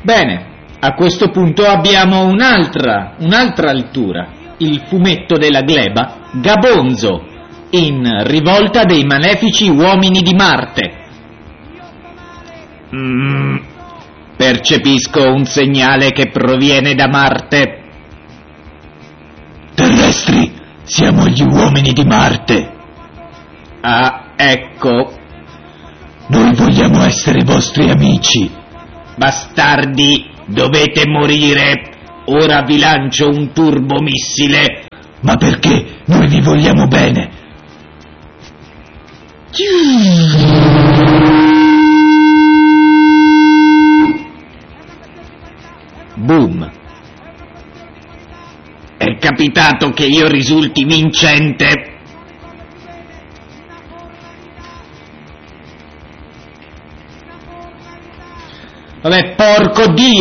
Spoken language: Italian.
Bene, a questo punto abbiamo un'altra altura, il fumetto della gleba Gabonzo, in Rivolta dei malefici uomini di Marte. Percepisco un segnale che proviene da Marte. Terrestri, siamo gli uomini di Marte. Ah, ecco. Noi vogliamo essere vostri amici. Bastardi, dovete morire. Ora vi lancio un turbomissile. Ma perché? Noi vi vogliamo bene. Boom. È capitato che io risulti vincente. Vabbè, porco Dio!